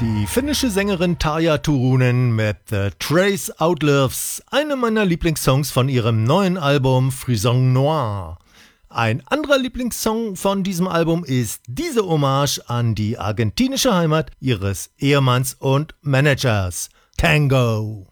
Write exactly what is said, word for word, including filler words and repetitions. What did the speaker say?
Die finnische Sängerin Tarja Turunen mit The Trace Outlives, einem meiner Lieblingssongs von ihrem neuen Album Frisson Noir. Ein anderer Lieblingssong von diesem Album ist diese Hommage an die argentinische Heimat ihres Ehemanns und Managers, Tango.